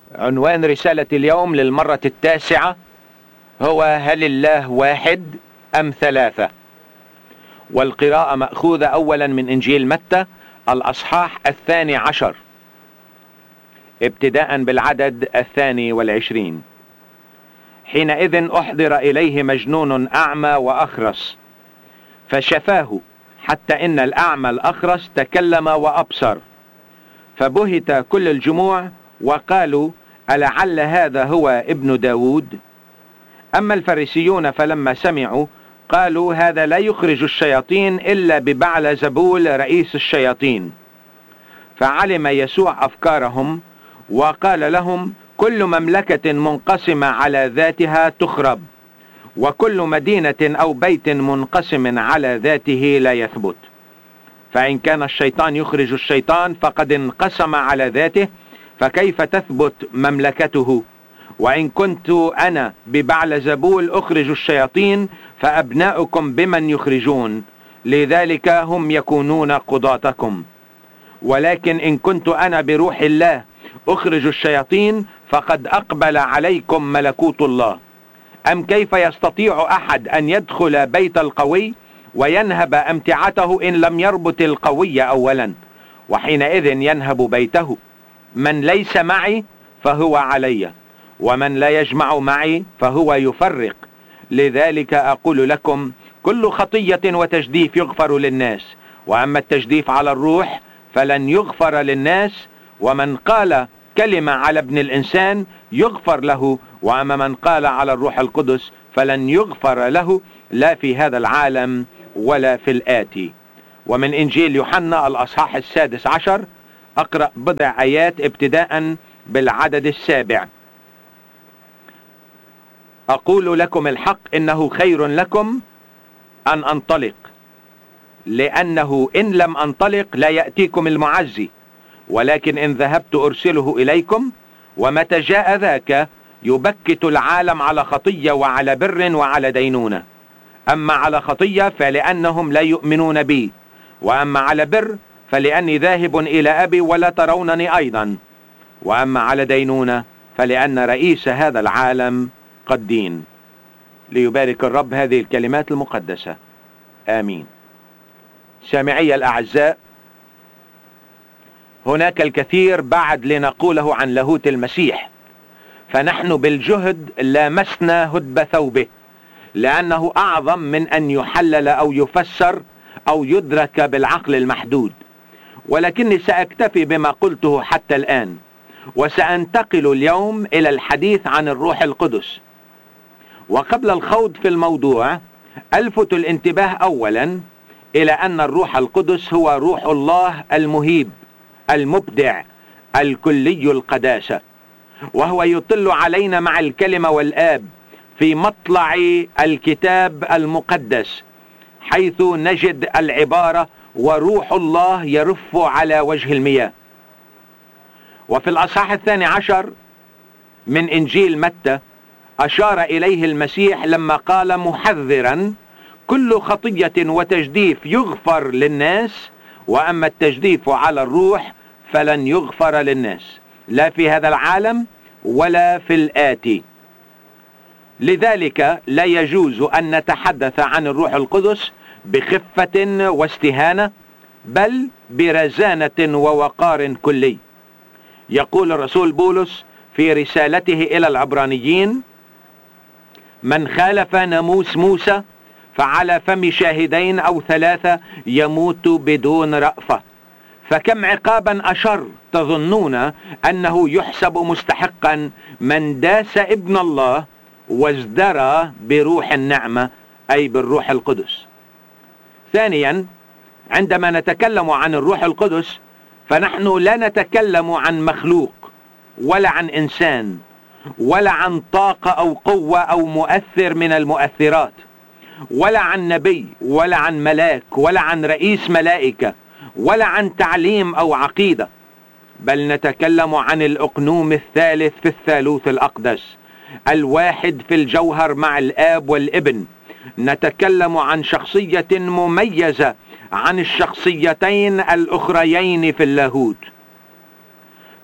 عنوان رسالة اليوم للمرة 9 هو: هل الله واحد أم ثلاثة؟ والقراءة مأخوذة أولا من إنجيل متى الأصحاح 12 ابتداء بالعدد 22. حينئذ أحضر إليه مجنون أعمى وأخرس فشفاه، حتى إن الأعمى الأخرس تكلم وأبصر، فبهت كل الجموع وقالوا: ألعل هذا هو ابن داود؟ أما الفريسيون فلما سمعوا قالوا: هذا لا يخرج الشياطين إلا ببعلزبول رئيس الشياطين. فعلم يسوع أفكارهم وقال لهم: كل مملكة منقسمة على ذاتها تخرب، وكل مدينة أو بيت منقسم على ذاته لا يثبت. فإن كان الشيطان يخرج الشيطان فقد انقسم على ذاته، فكيف تثبت مملكته؟ وإن كنت أنا ببعلزبول أخرج الشياطين، فأبناؤكم بمن يخرجون؟ لذلك هم يكونون قضاتكم. ولكن إن كنت أنا بروح الله أخرج الشياطين، فقد أقبل عليكم ملكوت الله. أم كيف يستطيع أحد أن يدخل بيت القوي وينهب أمتعته إن لم يربط القوي أولا؟ وحينئذ ينهب بيته. من ليس معي فهو علي، ومن لا يجمع معي فهو يفرق. لذلك أقول لكم: كل خطية وتجديف يغفر للناس، وأما التجديف على الروح فلن يغفر للناس. ومن قال كلمة على ابن الإنسان يغفر له، وأما من قال على الروح القدس فلن يغفر له، لا في هذا العالم ولا في الآتي. ومن إنجيل يوحنا الأصحاح 16 أقرأ بضع آيات ابتداء بالعدد 7. أقول لكم الحق، إنه خير لكم أن أنطلق، لأنه إن لم أنطلق لا يأتيكم المعزي، ولكن إن ذهبت أرسله إليكم. ومتى جاء ذاك يبكت العالم على خطية وعلى بر وعلى دينونة. أما على خطية فلأنهم لا يؤمنون بي، وأما على بر فلأني ذاهب إلى أبي ولا ترونني أيضا، وأما على دينونة فلأن رئيس هذا العالم قد دين. ليبارك الرب هذه الكلمات المقدسة. آمين. سامعي الأعزاء، هناك الكثير بعد لنقوله عن لاهوت المسيح، فنحن بالجهد لامسنا هدب ثوبه، لأنه أعظم من أن يحلل أو يفسر أو يدرك بالعقل المحدود. ولكني سأكتفي بما قلته حتى الآن، وسأنتقل اليوم إلى الحديث عن الروح القدس. وقبل الخوض في الموضوع ألفت الانتباه أولا إلى أن الروح القدس هو روح الله المهيب المبدع الكلي القداسة، وهو يطل علينا مع الكلمة والآب في مطلع الكتاب المقدس، حيث نجد العبارة: وروح الله يرف على وجه المياه. وفي الأصحاح 12 من إنجيل متى أشار إليه المسيح لما قال محذرا: كل خطية وتجديف يغفر للناس، وأما التجديف على الروح فلن يغفر للناس، لا في هذا العالم ولا في الآتي. لذلك لا يجوز أن نتحدث عن الروح القدس بخفة واستهانة، بل برزانة ووقار كلي. يقول الرسول بولس في رسالته إلى العبرانيين: من خالف ناموس موسى فعلى فم شاهدين أو 3 يموت بدون رأفة. فكم عقابا أشر تظنون أنه يحسب مستحقا من داس ابن الله وازدرى بروح النعمة، أي بالروح القدس. ثانيا، عندما نتكلم عن الروح القدس فنحن لا نتكلم عن مخلوق ولا عن إنسان ولا عن طاقة أو قوة أو مؤثر من المؤثرات، ولا عن نبي ولا عن ملاك ولا عن رئيس ملائكة ولا عن تعليم أو عقيدة، بل نتكلم عن الأقنوم الثالث في الثالوث الأقدس، الواحد في الجوهر مع الآب والابن. نتكلم عن شخصية مميزة عن الشخصيتين الأخريين في اللاهوت.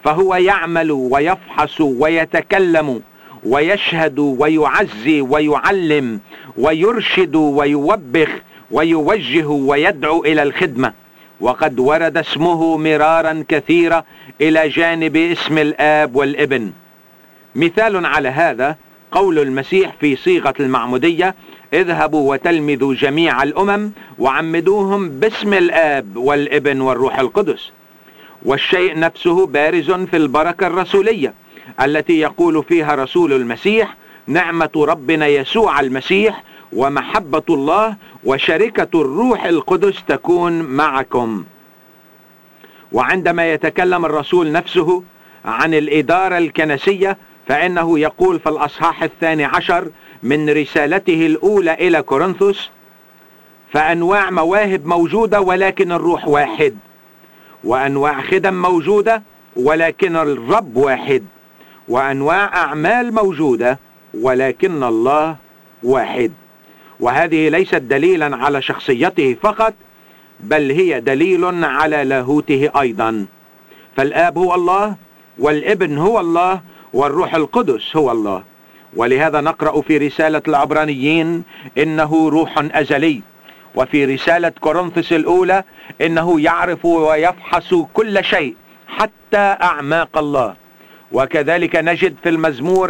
فهو يعمل ويفحص ويتكلم ويشهد ويعزي ويعلم ويرشد ويوبخ ويوجه ويدعو إلى الخدمة. وقد ورد اسمه مرارا كثيرا إلى جانب اسم الآب والابن. مثال على هذا قول المسيح في صيغة المعمودية: اذهبوا وتلمذوا جميع الأمم وعمدوهم باسم الآب والابن والروح القدس. والشيء نفسه بارز في البركة الرسولية التي يقول فيها رسول المسيح: نعمة ربنا يسوع المسيح ومحبة الله وشركة الروح القدس تكون معكم. وعندما يتكلم الرسول نفسه عن الإدارة الكنسية فإنه يقول في الأصحاح 12 من رسالته الأولى إلى كورنثوس: فأنواع مواهب موجودة ولكن الروح واحد، وأنواع خدم موجودة ولكن الرب واحد، وأنواع أعمال موجودة ولكن الله واحد. وهذه ليست دليلا على شخصيته فقط، بل هي دليل على لاهوته أيضا. فالآب هو الله، والابن هو الله، والروح القدس هو الله. ولهذا نقرأ في رسالة العبرانيين: إنه روح أزلي. وفي رسالة كورنثوس الأولى: إنه يعرف ويفحص كل شيء حتى أعماق الله. وكذلك نجد في المزمور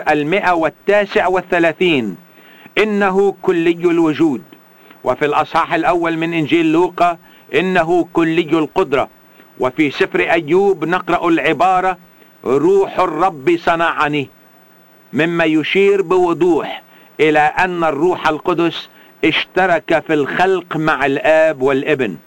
139: إنه كلي الوجود. وفي الأصحاح الأول من إنجيل لوقا: إنه كلي القدرة. وفي سفر أيوب نقرأ العبارة: روح الرب صنعني، مما يشير بوضوح إلى أن الروح القدس اشترك في الخلق مع الآب والابن.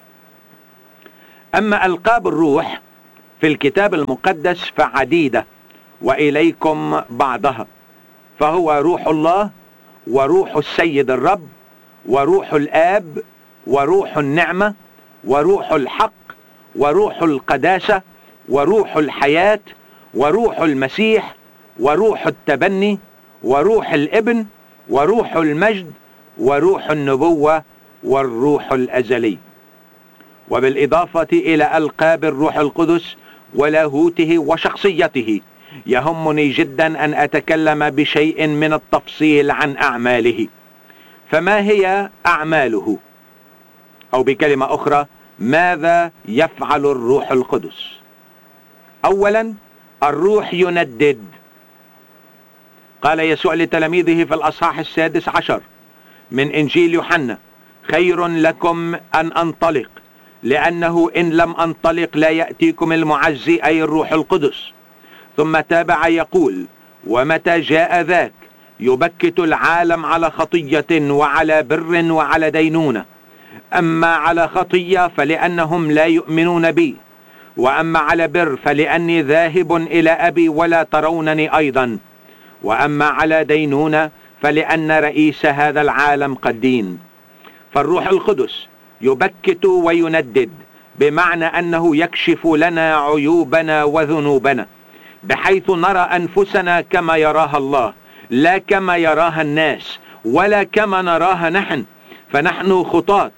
أما ألقاب الروح في الكتاب المقدس فعديدة، وإليكم بعضها. فهو روح الله، وروح السيد الرب، وروح الآب، وروح النعمة، وروح الحق، وروح القداسة، وروح الحياة، وروح المسيح، وروح التبني، وروح الابن، وروح المجد، وروح النبوة، والروح الأزلي. وبالإضافة إلى ألقاب الروح القدس ولاهوته وشخصيته، يهمني جدا أن أتكلم بشيء من التفصيل عن أعماله. فما هي أعماله؟ أو بكلمة أخرى: ماذا يفعل الروح القدس؟ أولا، الروح يندد. قال يسوع لتلاميذه في الأصحاح 16 من إنجيل يوحنا: خير لكم أن أنطلق، لأنه إن لم أنطلق لا يأتيكم المعزي أي الروح القدس. ثم تابع يقول: ومتى جاء ذاك يبكت العالم على خطية وعلى بر وعلى دينونة. أما على خطية فلأنهم لا يؤمنون بي، وأما على بر فلأني ذاهب إلى أبي ولا ترونني أيضا، وأما على دينونة فلأن رئيس هذا العالم قد دين. فالروح القدس يبكت ويندد، بمعنى أنه يكشف لنا عيوبنا وذنوبنا، بحيث نرى أنفسنا كما يراها الله، لا كما يراها الناس، ولا كما نراها نحن. فنحن خطاة،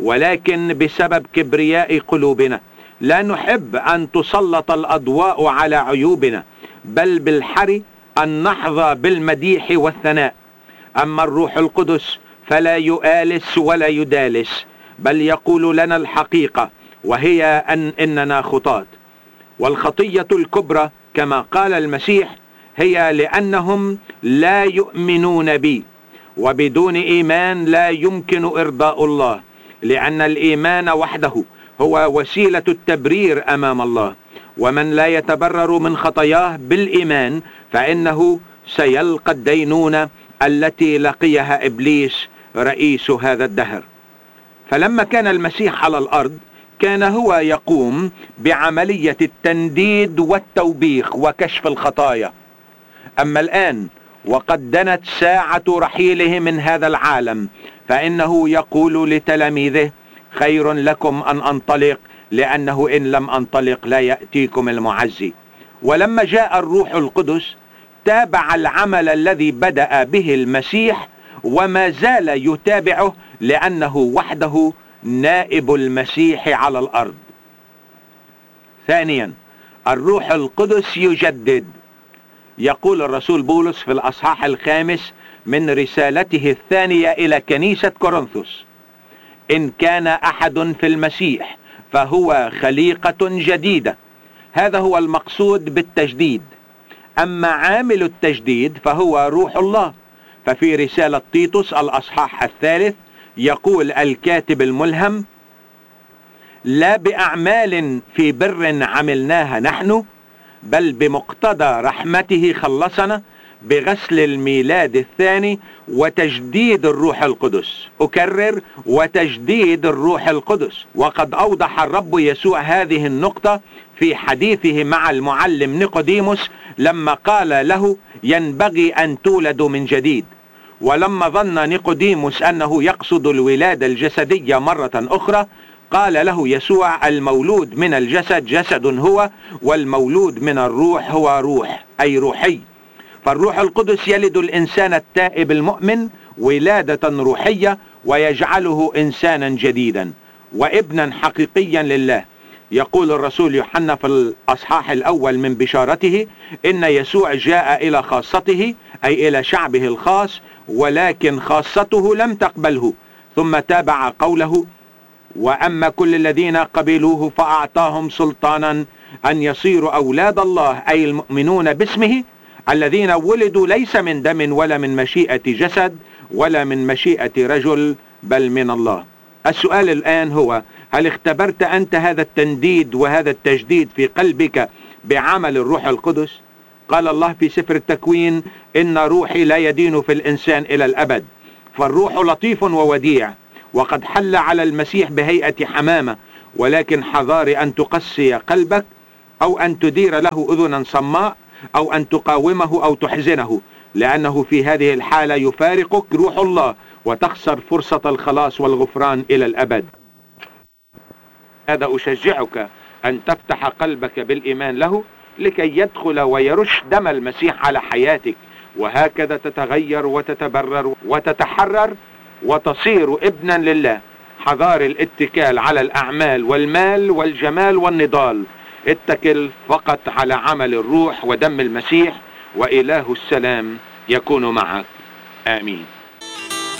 ولكن بسبب كبرياء قلوبنا لا نحب أن تسلط الأضواء على عيوبنا، بل بالحري أن نحظى بالمديح والثناء. أما الروح القدس فلا يؤالس ولا يدالس، بل يقول لنا الحقيقة، وهي إننا خطاة. والخطية الكبرى كما قال المسيح هي لأنهم لا يؤمنون بي، وبدون إيمان لا يمكن إرضاء الله، لأن الإيمان وحده هو وسيلة التبرير أمام الله. ومن لا يتبرر من خطاياه بالإيمان فإنه سيلقى الدينونة التي لقيها إبليس رئيس هذا الدهر. فلما كان المسيح على الأرض كان هو يقوم بعملية التنديد والتوبيخ وكشف الخطايا. أما الآن وقد دنت ساعة رحيله من هذا العالم، فإنه يقول لتلاميذه: خير لكم أن أنطلق، لأنه إن لم أنطلق لا يأتيكم المعزي. ولما جاء الروح القدس تابع العمل الذي بدأ به المسيح، وما زال يتابعه، لأنه وحده نائب المسيح على الأرض. ثانيا، الروح القدس يجدد. يقول الرسول بولس في الأصحاح 5 من رسالته الثانية إلى كنيسة كورنثوس: إن كان أحد في المسيح فهو خليقة جديدة. هذا هو المقصود بالتجديد. أما عامل التجديد فهو روح الله. ففي رسالة تيتوس الأصحاح 3 يقول الكاتب الملهم: لا بأعمال في بر عملناها نحن، بل بمقتضى رحمته خلصنا بغسل الميلاد الثاني وتجديد الروح القدس. أكرر: وتجديد الروح القدس. وقد أوضح الرب يسوع هذه النقطة في حديثه مع المعلم نيقوديموس لما قال له: ينبغي أن تولدوا من جديد. ولما ظن نيقوديموس أنه يقصد الولادة الجسدية مرة أخرى، قال له يسوع: المولود من الجسد جسد هو، والمولود من الروح هو روح، أي روحي. فالروح القدس يلد الإنسان التائب المؤمن ولادة روحية ويجعله إنسانا جديدا وابنا حقيقيا لله. يقول الرسول يوحنا في الأصحاح 1 من بشارته: إن يسوع جاء إلى خاصته، أي إلى شعبه الخاص، ولكن خاصته لم تقبله. ثم تابع قوله: وأما كل الذين قبلوه فأعطاهم سلطانا أن يصيروا أولاد الله، أي المؤمنون باسمه، الذين ولدوا ليس من دم ولا من مشيئة جسد ولا من مشيئة رجل، بل من الله. السؤال الآن هو: هل اختبرت أنت هذا التنديد وهذا التجديد في قلبك بعمل الروح القدس؟ قال الله في سفر التكوين: إن روحي لا يدين في الإنسان إلى الأبد. فالروح لطيف ووديع، وقد حل على المسيح بهيئة حمامة، ولكن حذار أن تقسي قلبك، أو أن تدير له أذنا صماء، أو أن تقاومه أو تحزنه، لأنه في هذه الحالة يفارقك روح الله وتخسر فرصة الخلاص والغفران إلى الأبد. هذا أشجعك أن تفتح قلبك بالإيمان له لكي يدخل ويرش دم المسيح على حياتك، وهكذا تتغير وتتبرر وتتحرر وتصير ابنا لله. حذار الاتكال على الأعمال والمال والجمال والنضال. اتكل فقط على عمل الروح ودم المسيح، وإله السلام يكون معك. آمين.